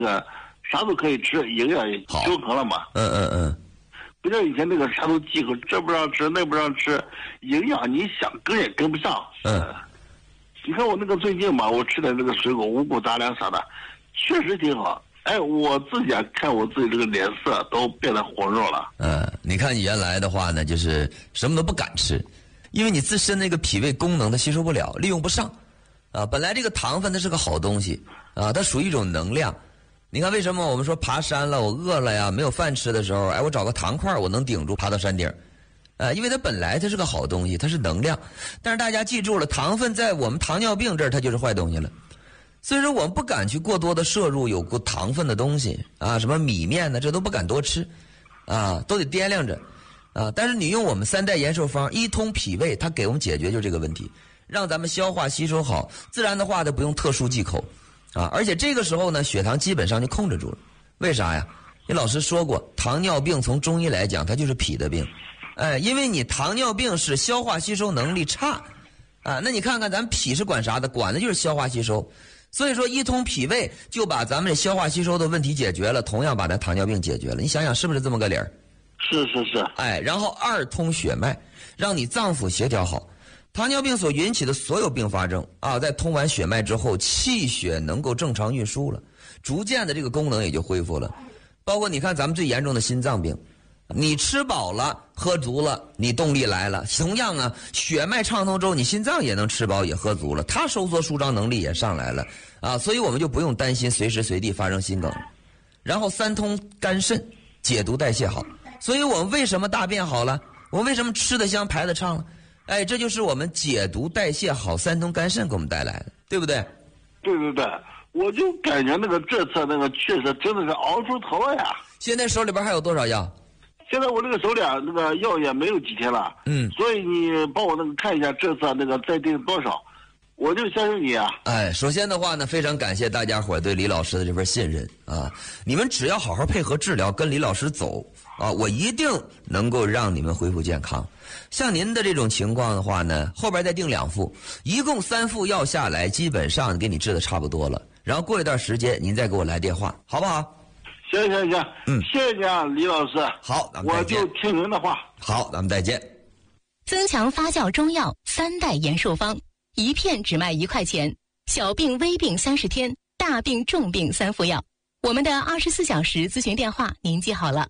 啥都可以吃，营养也均衡了嘛。不像以前那个啥都忌口，这不让吃那不让吃，营养你想跟也跟不上。你看我那个最近嘛，我吃的那个水果五谷杂粮啥的，确实挺好。哎，我自己看我自己这个脸色都变得红润了。 你看你原来的话呢，就是什么都不敢吃，因为你自身那个脾胃功能它吸收不了，利用不上。本来这个糖分它是个好东西它属于一种能量。你看为什么我们说爬山了，我饿了呀，没有饭吃的时候，我找个糖块我能顶住爬到山顶。因为它本来它是个好东西，它是能量。但是大家记住了，糖分在我们糖尿病这儿它就是坏东西了。所以说我们不敢去过多的摄入有过糖分的东西什么米面呢，这都不敢多吃都得掂量着但是你用我们3代延寿方一通脾胃，它给我们解决就这个问题，让咱们消化吸收好，自然的话它不用特殊忌口而且这个时候呢，血糖基本上就控制住了。为啥呀？你老师说过，糖尿病从中医来讲，它就是脾的病。因为你糖尿病是消化吸收能力差那你看看咱脾是管啥的？管的就是消化吸收。所以说一通脾胃就把咱们这消化吸收的问题解决了，同样把咱糖尿病解决了。你想想是不是这么个理儿？ 是。 然后2通血脉，让你脏腑协调好。糖尿病所引起的所有并发症在通完血脉之后，气血能够正常运输了，逐渐的这个功能也就恢复了。包括你看咱们最严重的心脏病，你吃饱了喝足了，你动力来了，同样血脉畅通之后，你心脏也能吃饱也喝足了，它收缩舒张能力也上来了所以我们就不用担心随时随地发生心梗。然后3通肝肾，解毒代谢好。所以我们为什么大便好了，我们为什么吃得香排得畅了？这就是我们解毒代谢好3通肝肾给我们带来的，对不对？ 对，我就感觉这次确实真的是熬出头了呀。 现在手里边还有多少药？ 现在我这个手里那个药也没有几天了，所以你帮我看一下这次再定多少，我就相信你啊。 首先的话呢，非常感谢大家伙对李老师的这份信任你们只要好好配合治疗，跟李老师走我一定能够让你们恢复健康。像您的这种情况的话呢，后边再定2副，一共3副药下来，基本上给你治的差不多了。然后过一段时间您再给我来电话，好不好？ 行，谢谢你啊，李老师。 好，咱们再见。 我就听您的话。 好，咱们再见。 增强发酵中药3代延寿方，一片只卖1块钱，小病微病30天，大病重病3副药。我们的24小时咨询电话您记好了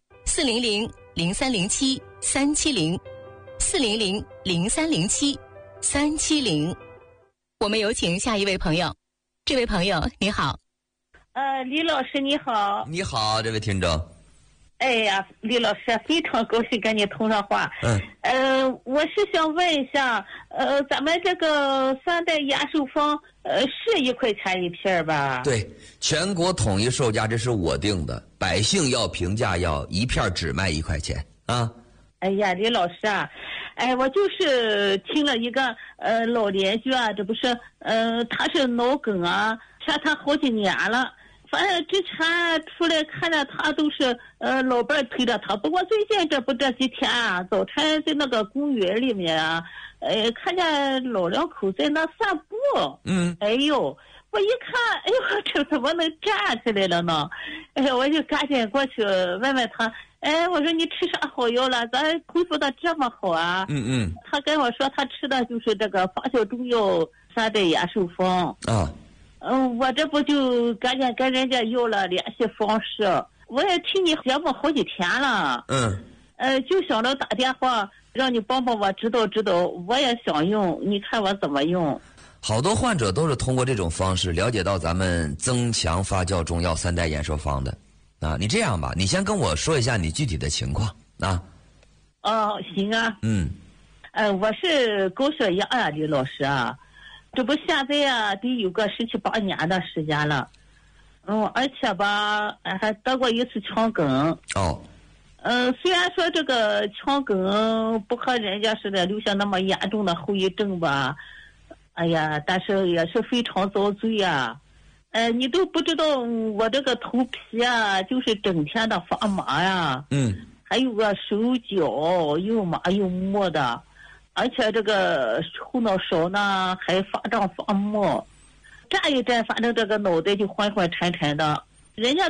，400-0307-370，400-0307-370。我们有请下一位朋友。这位朋友你好。 李老师你好。 你好，这位听众。 哎呀，李老师非常高兴跟你通上话。我是想问一下，咱们这个3代延寿方是1块钱一片吧？ 对，全国统一售价，这是我定的，百姓药平价药，一片只卖1块钱哎呀，李老师我就是听了一个老邻居这不是他是脑梗劝他好几年了。反正之前出来看着他都是老伴推着他，不过最近这几天早晨在那个公园里面看见老两口在那散步。哎呦，我一看，哎呦，这怎么能站起来了呢？我就赶紧过去问问他，我说你吃啥好药了？咱恢复的这么好啊？他跟我说他吃的就是这个发酵中药3代延寿方我这不就赶紧跟人家要了联系方式。我也听你节目好几天了。就想着打电话让你帮帮我指导指导，我也想用，你看我怎么用。 好多患者都是通过这种方式了解到咱们增强发酵中药3代延寿方的你这样吧，你先跟我说一下你具体的情况行啊。我是高血压李老师这不现在得有个17、18年的时间了。而且吧还得过一次腔梗。虽然说这个腔梗不和人家似的留下那么严重的后遗症吧，哎呀，但是也是非常遭罪你都不知道我这个头皮就是整天的发麻还有个手脚又麻又木的，而且这个后脑勺呢还发胀发木，站一站反正这个脑袋就昏昏沉沉的。 人家